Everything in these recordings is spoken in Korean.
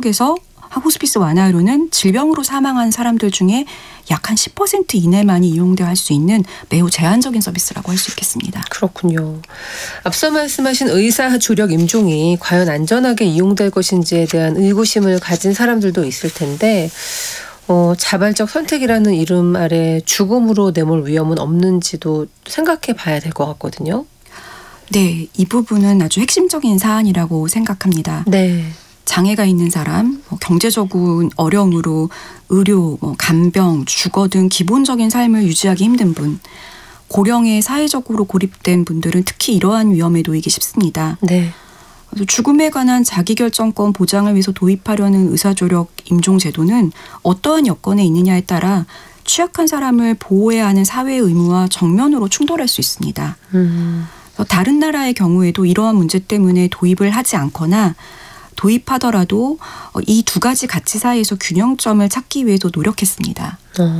한국에서 호스피스 완화로는 질병으로 사망한 사람들 중에 약 한 10% 이내만이 이용될 수 있는 매우 제한적인 서비스라고 할 수 있겠습니다. 그렇군요. 앞서 말씀하신 의사 조력 임종이 과연 안전하게 이용될 것인지에 대한 의구심을 가진 사람들도 있을 텐데 자발적 선택이라는 이름 아래 죽음으로 내몰 위험은 없는지도 생각해 봐야 될 것 같거든요. 네, 이 부분은 아주 핵심적인 사안이라고 생각합니다. 네. 장애가 있는 사람, 경제적인 어려움으로 의료, 간병, 주거 등 기본적인 삶을 유지하기 힘든 분, 고령에 사회적으로 고립된 분들은 특히 이러한 위험에 놓이기 쉽습니다. 네. 죽음에 관한 자기결정권 보장을 위해서 도입하려는 의사조력 임종제도는 어떠한 여건에 있느냐에 따라 취약한 사람을 보호해야 하는 사회의 의무와 정면으로 충돌할 수 있습니다. 다른 나라의 경우에도 이러한 문제 때문에 도입을 하지 않거나 도입하더라도 이 두 가지 가치 사이에서 균형점을 찾기 위해서 노력했습니다.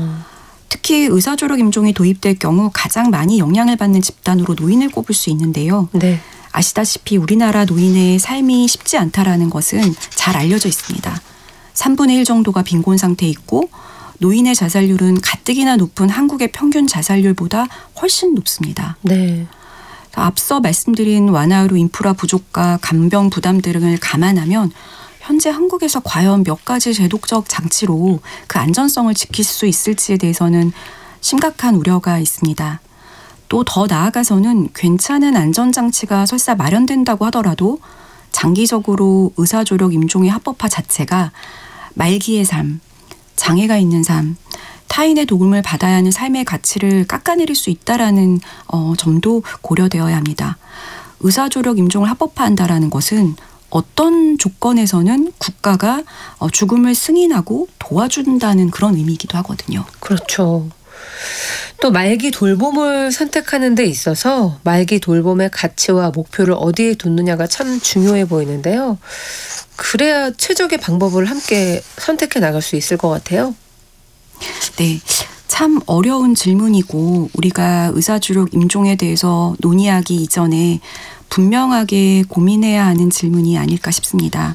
특히 의사조력 임종이 도입될 경우 가장 많이 영향을 받는 집단으로 노인을 꼽을 수 있는데요. 네. 아시다시피 우리나라 노인의 삶이 쉽지 않다라는 것은 잘 알려져 있습니다. 3분의 1 정도가 빈곤 상태에 있고 노인의 자살률은 가뜩이나 높은 한국의 평균 자살률보다 훨씬 높습니다. 네. 앞서 말씀드린 완화의료 인프라 부족과 간병 부담 등을 감안하면 현재 한국에서 과연 몇 가지 제도적 장치로 그 안전성을 지킬 수 있을지에 대해서는 심각한 우려가 있습니다. 또 더 나아가서는 괜찮은 안전장치가 설사 마련된다고 하더라도 장기적으로 의사조력 임종의 합법화 자체가 말기의 삶, 장애가 있는 삶, 타인의 도움을 받아야 하는 삶의 가치를 깎아내릴 수 있다라는 점도 고려되어야 합니다. 의사조력 임종을 합법화한다라는 것은 어떤 조건에서는 국가가 죽음을 승인하고 도와준다는 그런 의미이기도 하거든요. 그렇죠. 또 말기 돌봄을 선택하는 데 있어서 말기 돌봄의 가치와 목표를 어디에 뒀느냐가 참 중요해 보이는데요. 그래야 최적의 방법을 함께 선택해 나갈 수 있을 것 같아요. 네, 참 어려운 질문이고 우리가 의사조력 임종에 대해서 논의하기 이전에 분명하게 고민해야 하는 질문이 아닐까 싶습니다.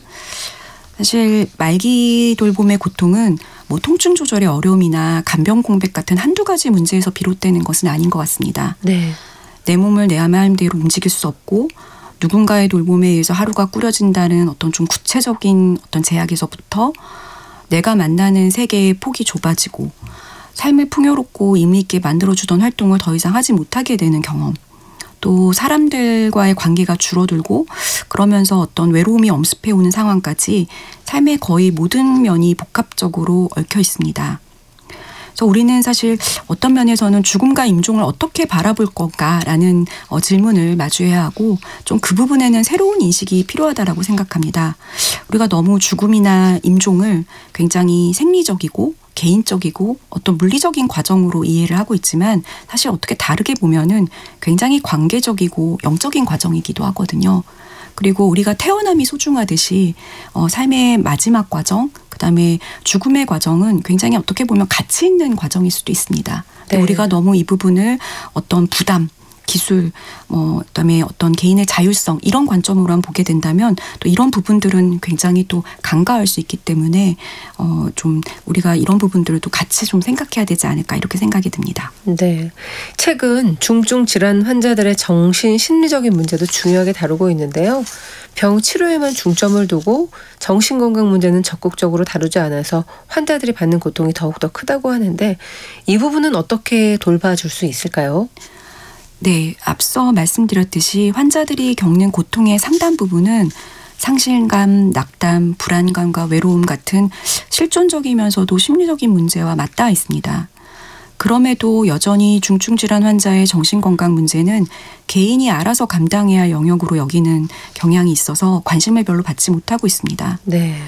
사실 말기 돌봄의 고통은 통증 조절의 어려움이나 간병 공백 같은 한두 가지 문제에서 비롯되는 것은 아닌 것 같습니다. 네. 내 몸을 내 마음대로 움직일 수 없고 누군가의 돌봄에 의해서 하루가 꾸려진다는 어떤 좀 구체적인 어떤 제약에서부터 내가 만나는 세계의 폭이 좁아지고 삶을 풍요롭고 의미 있게 만들어주던 활동을 더 이상 하지 못하게 되는 경험, 또 사람들과의 관계가 줄어들고 그러면서 어떤 외로움이 엄습해오는 상황까지 삶의 거의 모든 면이 복합적으로 얽혀 있습니다. 그래서 우리는 사실 어떤 면에서는 죽음과 임종을 어떻게 바라볼 건가라는 질문을 마주해야 하고 좀 그 부분에는 새로운 인식이 필요하다라고 생각합니다. 우리가 너무 죽음이나 임종을 굉장히 생리적이고 개인적이고 어떤 물리적인 과정으로 이해를 하고 있지만 사실 어떻게 다르게 보면은 굉장히 관계적이고 영적인 과정이기도 하거든요. 그리고 우리가 태어남이 소중하듯이 삶의 마지막 과정, 그다음에 죽음의 과정은 굉장히 어떻게 보면 가치 있는 과정일 수도 있습니다. 네. 우리가 너무 이 부분을 어떤 부담, 기술, 그다음에 어떤 개인의 자율성 이런 관점으로만 보게 된다면 또 이런 부분들은 굉장히 또 간과할 수 있기 때문에 좀 우리가 이런 부분들도 같이 좀 생각해야 되지 않을까 이렇게 생각이 듭니다. 네, 책은 중증 질환 환자들의 정신 심리적인 문제도 중요하게 다루고 있는데요. 병 치료에만 중점을 두고 정신건강 문제는 적극적으로 다루지 않아서 환자들이 받는 고통이 더욱더 크다고 하는데 이 부분은 어떻게 돌봐줄 수 있을까요? 네, 앞서 말씀드렸듯이 환자들이 겪는 고통의 상당 부분은 상실감, 낙담, 불안감과 외로움 같은 실존적이면서도 심리적인 문제와 맞닿아 있습니다. 그럼에도 여전히 중증질환 환자의 정신건강 문제는 개인이 알아서 감당해야 할 영역으로 여기는 경향이 있어서 관심을 별로 받지 못하고 있습니다. 네.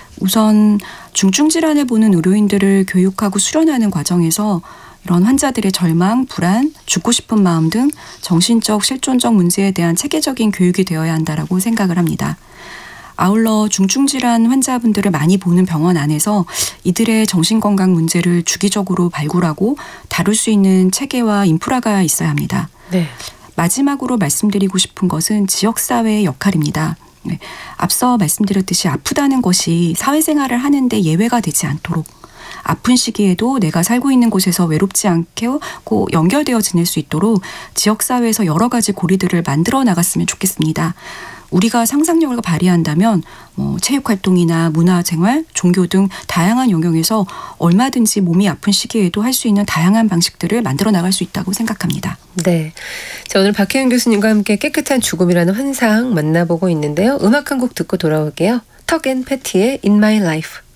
우선 중증질환을 보는 의료인들을 교육하고 수련하는 과정에서 이런 환자들의 절망, 불안, 죽고 싶은 마음 등 정신적, 실존적 문제에 대한 체계적인 교육이 되어야 한다라고 생각을 합니다. 아울러 중증질환 환자분들을 많이 보는 병원 안에서 이들의 정신건강 문제를 주기적으로 발굴하고 다룰 수 있는 체계와 인프라가 있어야 합니다. 네. 마지막으로 말씀드리고 싶은 것은 지역사회의 역할입니다. 네. 앞서 말씀드렸듯이 아프다는 것이 사회생활을 하는데 예외가 되지 않도록 아픈 시기에도 내가 살고 있는 곳에서 외롭지 않고 연결되어 지낼 수 있도록 지역사회에서 여러 가지 고리들을 만들어 나갔으면 좋겠습니다. 우리가 상상력을 발휘한다면 체육활동이나 문화생활, 종교 등 다양한 영역에서 얼마든지 몸이 아픈 시기에도 할 수 있는 다양한 방식들을 만들어 나갈 수 있다고 생각합니다. 네. 자, 오늘 박혜윤 교수님과 함께 깨끗한 죽음이라는 환상 만나보고 있는데요. 음악 한 곡 듣고 돌아올게요. 턱 앤 패티의 In My Life.